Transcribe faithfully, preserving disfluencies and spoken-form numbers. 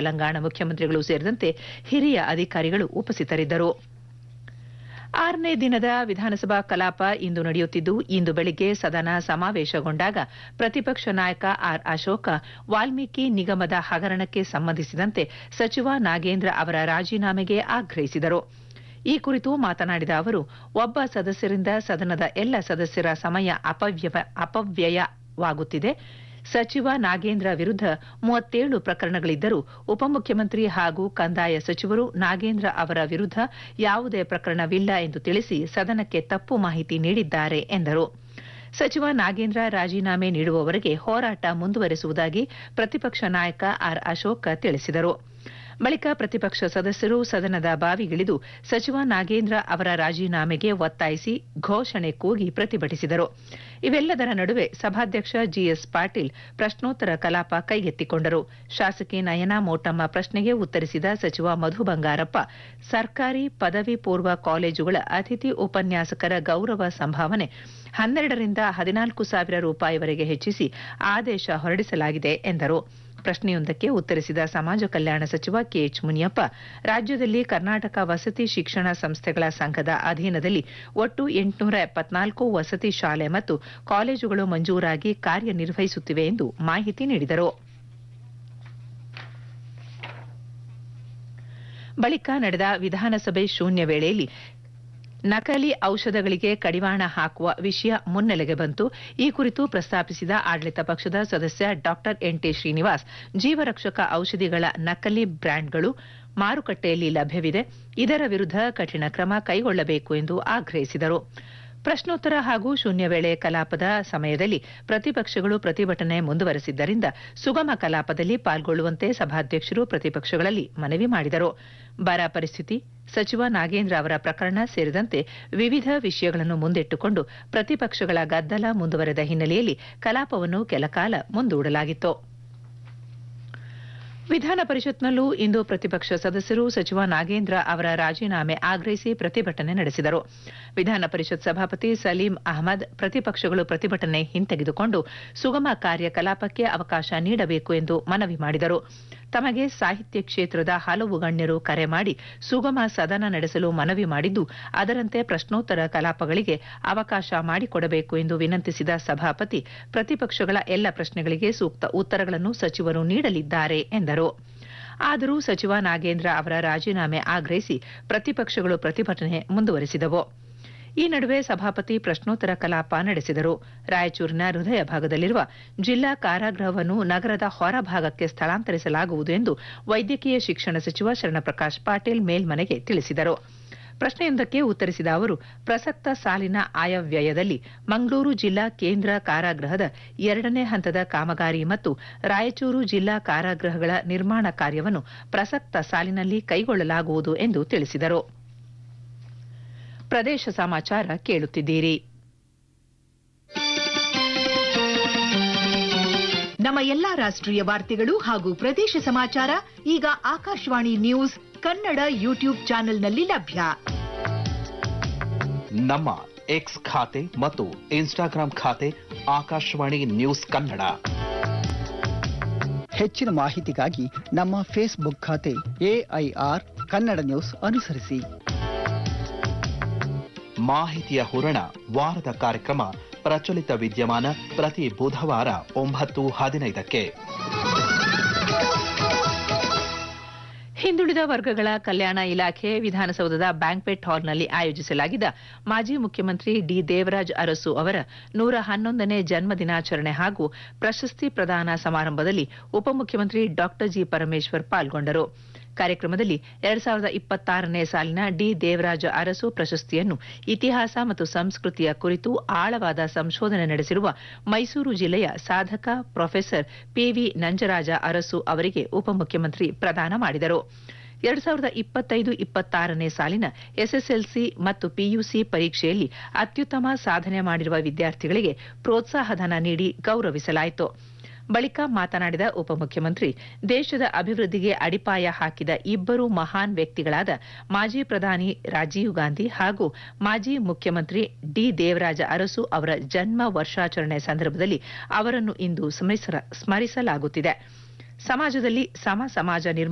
ತೆಲಂಗಾಣ ಮುಖ್ಯಮಂತ್ರಿಗಳು ಸೇರಿದಂತೆ ಹಿರಿಯ ಅಧಿಕಾರಿಗಳು ಉಪಸ್ಥಿತರಿದ್ದರು. ಆರನೇ ದಿನದ ವಿಧಾನಸಭಾ ಕಲಾಪ ಇಂದು ನಡೆಯುತ್ತಿದ್ದು, ಇಂದು ಬೆಳಿಗ್ಗೆ ಸದನ ಸಮಾವೇಶಗೊಂಡಾಗ ಪ್ರತಿಪಕ್ಷ ನಾಯಕ ಆರ್ ಅಶೋಕ ವಾಲ್ಮೀಕಿ ನಿಗಮದ ಹಗರಣಕ್ಕೆ ಸಂಬಂಧಿಸಿದಂತೆ ಸಚಿವ ನಾಗೇಂದ್ರ ಅವರ ರಾಜೀನಾಮೆಗೆ ಆಗ್ರಹಿಸಿದರು. ಈ ಕುರಿತು ಮಾತನಾಡಿದ ಅವರು, ಒಬ್ಬ ಸದಸ್ಯರಿಂದ ಸದನದ ಎಲ್ಲ ಸದಸ್ಯರ ಸಮಯ ಅಪವ್ಯಯವಾಗುತ್ತಿದೆ. ಸಚಿವ ನಾಗೇಂದ್ರ ವಿರುದ್ಧ ಮೂವತ್ತೇಳು ಪ್ರಕರಣಗಳಿದ್ದರೂ ಉಪಮುಖ್ಯಮಂತ್ರಿ ಹಾಗೂ ಕಂದಾಯ ಸಚಿವರು ನಾಗೇಂದ್ರ ಅವರ ವಿರುದ್ಧ ಯಾವುದೇ ಪ್ರಕರಣವಿಲ್ಲ ಎಂದು ತಿಳಿಸಿ ಸದನಕ್ಕೆ ತಪ್ಪು ಮಾಹಿತಿ ನೀಡಿದ್ದಾರೆ ಎಂದರು. ಸಚಿವ ನಾಗೇಂದ್ರ ರಾಜೀನಾಮೆ ನೀಡುವವರೆಗೆ ಹೋರಾಟ ಮುಂದುವರೆಸುವುದಾಗಿ ಪ್ರತಿಪಕ್ಷ ನಾಯಕ ಆರ್ ಅಶೋಕ ತಿಳಿಸಿದರು. ಬಳಿಕ ಪ್ರತಿಪಕ್ಷ ಸದಸ್ಯರು ಸದನದ ಬಾವಿಗಿಳಿದು ಸಚಿವ ನಾಗೇಂದ್ರ ಅವರ ರಾಜೀನಾಮೆಗೆ ಒತ್ತಾಯಿಸಿ ಘೋಷಣೆ ಕೂಗಿ ಪ್ರತಿಭಟಿಸಿದರು. ಇವೆಲ್ಲದರ ನಡುವೆ ಸಭಾಧ್ಯಕ್ಷ ಜಿಎಸ್ ಪಾಟೀಲ್ ಪ್ರಶ್ನೋತ್ತರ ಕಲಾಪ ಕೈಗೆತ್ತಿಕೊಂಡರು. ಶಾಸಕಿ ನಯನಾ ಮೋಟಮ್ಮ ಪ್ರಶ್ನೆಗೆ ಉತ್ತರಿಸಿದ ಸಚಿವ ಮಧು ಬಂಗಾರಪ್ಪ, ಸರ್ಕಾರಿ ಪದವಿ ಪೂರ್ವ ಕಾಲೇಜುಗಳ ಅತಿಥಿ ಉಪನ್ಯಾಸಕರ ಗೌರವ ಸಂಭಾವನೆ ಹನ್ನೆರಡರಿಂದ ಹದಿನಾಲ್ಕು ಸಾವಿರ ರೂಪಾಯಿವರೆಗೆ ಹೆಚ್ಚಿಸಿ ಆದೇಶ ಹೊರಡಿಸಲಾಗಿದೆ ಎಂದರು. ಪ್ರಶ್ನೆಯೊಂದಕ್ಕೆ ಉತ್ತರಿಸಿದ ಸಮಾಜ ಕಲ್ಯಾಣ ಸಚಿವ ಕೆಎಚ್ ಮುನಿಯಪ್ಪ, ರಾಜ್ಯದಲ್ಲಿ ಕರ್ನಾಟಕ ವಸತಿ ಶಿಕ್ಷಣ ಸಂಸ್ಥೆಗಳ ಸಂಘದ ಅಧೀನದಲ್ಲಿ ಒಟ್ಟು ಎಂಟುನೂರ ಎಪ್ಪತ್ನಾಲ್ಕು ವಸತಿ ಶಾಲೆ ಮತ್ತು ಕಾಲೇಜುಗಳು ಮಂಜೂರಾಗಿ ಕಾರ್ಯನಿರ್ವಹಿಸುತ್ತಿವೆ ಎಂದು ಮಾಹಿತಿ ನೀಡಿದರು. ಬಳಿಕ ನಡೆದ ವಿಧಾನಸಭೆ ಶೂನ್ಯ ವೇಳೆಯಲ್ಲಿ ನಕಲಿ ಔಷಧಗಳಿಗೆ ಕಡಿವಾಣ ಹಾಕುವ ವಿಷಯ ಮುನ್ನೆಲೆಗೆ ಬಂತು. ಈ ಕುರಿತು ಪ್ರಸ್ತಾಪಿಸಿದ ಆಡಳಿತ ಪಕ್ಷದ ಸದಸ್ಯ ಡಾ ಎನ್ ಟಿ ಶ್ರೀನಿವಾಸ್, ಜೀವರಕ್ಷಕ ಔಷಧಿಗಳ ನಕಲಿ ಬ್ರ್ಯಾಂಡ್ಗಳು ಮಾರುಕಟ್ಟೆಯಲ್ಲಿ ಲಭ್ಯವಿದೆ, ಇದರ ವಿರುದ್ಧ ಕಠಿಣ ಕ್ರಮ ಕೈಗೊಳ್ಳಬೇಕು ಎಂದು ಆಗ್ರಹಿಸಿದರು. ಪ್ರಶ್ನೋತ್ತರ ಹಾಗೂ ಶೂನ್ಯ ವೇಳೆ ಕಲಾಪದ ಸಮಯದಲ್ಲಿ ಪ್ರತಿಪಕ್ಷಗಳು ಪ್ರತಿಭಟನೆ ಮುಂದುವರೆಸಿದ್ದರಿಂದ ಸುಗಮ ಕಲಾಪದಲ್ಲಿ ಪಾಲ್ಗೊಳ್ಳುವಂತೆ ಸಭಾಧ್ಯಕ್ಷರು ಪ್ರತಿಪಕ್ಷಗಳಲ್ಲಿ ಮನವಿ ಮಾಡಿದರು. ಬರ ಪರಿಸ್ಥಿತಿ, ಸಚಿವ ನಾಗೇಂದ್ರ ಅವರ ಪ್ರಕರಣ ಸೇರಿದಂತೆ ವಿವಿಧ ವಿಷಯಗಳನ್ನು ಮುಂದಿಟ್ಟುಕೊಂಡು ಪ್ರತಿಪಕ್ಷಗಳ ಗದ್ದಲ ಮುಂದುವರೆದ ಹಿನ್ನೆಲೆಯಲ್ಲಿ ಕಲಾಪವನ್ನು ಕೆಲಕಾಲ ಮುಂದೂಡಲಾಗಿತ್ತು. ವಿಧಾನ ಪರಿಷತ್ನಲ್ಲೂ ಇಂದು ಪ್ರತಿಪಕ್ಷ ಸದಸ್ಯರು ಸಚಿವ ನಾಗೇಂದ್ರ ಅವರ ರಾಜೀನಾಮೆ ಆಗ್ರಹಿಸಿ ಪ್ರತಿಭಟನೆ ನಡೆಸಿದರು. ವಿಧಾನ ಪರಿಷತ್ ಸಭಾಪತಿ ಸಲೀಂ ಅಹಮದ್ ಪ್ರತಿಪಕ್ಷಗಳು ಪ್ರತಿಭಟನೆ ಹಿಂತೆಗೆದುಕೊಂಡು ಸುಗಮ ಕಾರ್ಯಕಲಾಪಕ್ಕೆ ಅವಕಾಶ ನೀಡಬೇಕು ಎಂದು ಮನವಿ ಮಾಡಿದರು. ತಮಗೆ ಸಾಹಿತ್ಯ ಕ್ಷೇತ್ರದ ಹಲವು ಗಣ್ಯರು ಕರೆ ಮಾಡಿ ಸುಗಮ ಸದನ ನಡೆಸಲು ಮನವಿ ಮಾಡಿದ್ದು, ಅದರಂತೆ ಪ್ರಶ್ನೋತ್ತರ ಕಲಾಪಗಳಿಗೆ ಅವಕಾಶ ಮಾಡಿಕೊಡಬೇಕು ಎಂದು ವಿನಂತಿಸಿದ ಸಭಾಪತಿ, ಪ್ರತಿಪಕ್ಷಗಳ ಎಲ್ಲ ಪ್ರಶ್ನೆಗಳಿಗೆ ಸೂಕ್ತ ಉತ್ತರಗಳನ್ನು ಸಚಿವರು ನೀಡಲಿದ್ದಾರೆ ಎಂದರು. ಆದರೂ ಸಚಿವ ನಾಗೇಂದ್ರ ಅವರ ರಾಜೀನಾಮೆ ಆಗ್ರಹಿಸಿ ಪ್ರತಿಪಕ್ಷಗಳು ಪ್ರತಿಭಟನೆ ಮುಂದುವರೆಸಿದವು. ಈ ನಡುವೆ ಸಭಾಪತಿ ಪ್ರಶ್ನೋತ್ತರ ಕಲಾಪ ನಡೆಸಿದರು. ರಾಯಚೂರಿನ ಹೃದಯ ಭಾಗದಲ್ಲಿರುವ ಜಿಲ್ಲಾ ಕಾರಾಗೃಹವನ್ನು ನಗರದ ಹೊರಭಾಗಕ್ಕೆ ಸ್ಥಳಾಂತರಿಸಲಾಗುವುದು ಎಂದು ವೈದ್ಯಕೀಯ ಶಿಕ್ಷಣ ಸಚಿವ ಶರಣಪ್ರಕಾಶ್ ಪಾಟೀಲ್ ಮೇಲ್ಮನೆಗೆ ತಿಳಿಸಿದರು. ಪ್ರಶ್ನೆಯೊಂದಕ್ಕೆ ಉತ್ತರಿಸಿದ ಅವರು, ಪ್ರಸಕ್ತ ಸಾಲಿನ ಆಯವ್ಯಯದಲ್ಲಿ ಮಂಗಳೂರು ಜಿಲ್ಲಾ ಕೇಂದ್ರ ಕಾರಾಗೃಹದ ಎರಡನೇ ಹಂತದ ಕಾಮಗಾರಿ ಮತ್ತು ರಾಯಚೂರು ಜಿಲ್ಲಾ ಕಾರಾಗೃಹಗಳ ನಿರ್ಮಾಣ ಕಾರ್ಯವನ್ನು ಪ್ರಸಕ್ತ ಸಾಲಿನಲ್ಲಿ ಕೈಗೊಳ್ಳಲಾಗುವುದು ಎಂದು ತಿಳಿಸಿದರು. ಪ್ರದೇಶ ಸಮಾಚಾರ ಕೇಳುತ್ತಿದ್ದೀರಿ. ನಮ್ಮ ಎಲ್ಲಾ ರಾಷ್ಟ್ರೀಯ ವಾರ್ತೆಗಳು ಹಾಗೂ ಪ್ರದೇಶ ಸಮಾಚಾರ ಈಗ ಆಕಾಶವಾಣಿ ನ್ಯೂಸ್ ಕನ್ನಡ ಯೂಟ್ಯೂಬ್ ಚಾನೆಲ್ನಲ್ಲಿ ಲಭ್ಯ. ನಮ್ಮ ಎಕ್ಸ್ ಖಾತೆ ಮತ್ತು ಇನ್ಸ್ಟಾಗ್ರಾಂ ಖಾತೆ ಆಕಾಶವಾಣಿ ನ್ಯೂಸ್ ಕನ್ನಡ. ಹೆಚ್ಚಿನ ಮಾಹಿತಿಗಾಗಿ ನಮ್ಮ ಫೇಸ್ಬುಕ್ ಖಾತೆ ಎಐಆರ್ ಕನ್ನಡ ನ್ಯೂಸ್ ಅನುಸರಿಸಿ. ಮಾಹಿತಿಯ ಹೂರಣ ವಾರದ ಕಾರ್ಯಕ್ರಮ ಪ್ರಚಲಿತ ವಿದ್ಯಮಾನ ಪ್ರತಿ ಬುಧವಾರ ಒಂಬತ್ತು ಹದಿನೈದಕ್ಕೆ. ಹಿಂದುಳಿದ ವರ್ಗಗಳ ಕಲ್ಯಾಣ ಇಲಾಖೆ ವಿಧಾನಸೌಧದ ಬ್ಯಾಂಕ್ವೆಟ್ ಹಾಲ್ನಲ್ಲಿ ಆಯೋಜಿಸಲಾಗಿದ್ದ ಮಾಜಿ ಮುಖ್ಯಮಂತ್ರಿ ಡಿ ದೇವರಾಜ್ ಅರಸು ಅವರ ನೂರ ಹನ್ನೊಂದನೇ ಜನ್ಮ ದಿನಾಚರಣೆ ಹಾಗೂ ಪ್ರಶಸ್ತಿ ಪ್ರದಾನ ಸಮಾರಂಭದಲ್ಲಿ ಉಪಮುಖ್ಯಮಂತ್ರಿ ಡಾ ಜಿ ಪರಮೇಶ್ವರ್ ಪಾಲ್ಗೊಂಡರು. ಕಾರ್ಯಕ್ರಮದಲ್ಲಿ ಎರಡ್ ಸಾವಿರದ ಇಪ್ಪತ್ತಾರನೇ ಸಾಲಿನ ಡಿ ದೇವರಾಜ ಅರಸು ಪ್ರಶಸ್ತಿಯನ್ನು ಇತಿಹಾಸ ಮತ್ತು ಸಂಸ್ಕೃತಿಯ ಕುರಿತು ಆಳವಾದ ಸಂಶೋಧನೆ ನಡೆಸಿರುವ ಮೈಸೂರು ಜಿಲ್ಲೆಯ ಸಾಧಕ ಪ್ರೊಫೆಸರ್ ಪಿವಿ ನಂಜರಾಜ ಅರಸು ಅವರಿಗೆ ಉಪಮುಖ್ಯಮಂತ್ರಿ ಪ್ರದಾನ ಮಾಡಿದರು. ಎರಡ್ ಸಾವಿರದ ಇಪ್ಪತ್ತೈದು ಇಪ್ಪತ್ತಾರನೇ ಸಾಲಿನ ಎಸ್ಎಸ್ಎಲ್ಸಿ ಮತ್ತು ಪಿಯುಸಿ ಪರೀಕ್ಷೆಯಲ್ಲಿ ಅತ್ಯುತ್ತಮ ಸಾಧನೆ ಮಾಡಿರುವ ವಿದ್ಯಾರ್ಥಿಗಳಿಗೆ ಪ್ರೋತ್ಸಾಹಧನ ನೀಡಿ ಗೌರವಿಸಲಾಯಿತು. ಬಳಿಕ ಮಾತನಾಡಿದ ಉಪಮುಖ್ಯಮಂತ್ರಿ, ದೇಶದ ಅಭಿವೃದ್ಧಿಗೆ ಅಡಿಪಾಯ ಹಾಕಿದ ಇಬ್ಬರು ಮಹಾನ್ ವ್ಯಕ್ತಿಗಳಾದ ಮಾಜಿ ಪ್ರಧಾನಿ ರಾಜೀವ್ ಗಾಂಧಿ ಹಾಗೂ ಮಾಜಿ ಮುಖ್ಯಮಂತ್ರಿ ಡಿ ದೇವರಾಜ ಅರಸು ಅವರ ಜನ್ಮ ವರ್ಷಾಚರಣೆ ಸಂದರ್ಭದಲ್ಲಿ ಅವರನ್ನು ಇಂದು ಸ್ಮರಿಸಲಾಗುತ್ತಿದೆ. ಸಮಾಜದಲ್ಲಿ ಸಮ ಸಮಾಜ ನಿರ್ಮಾಣ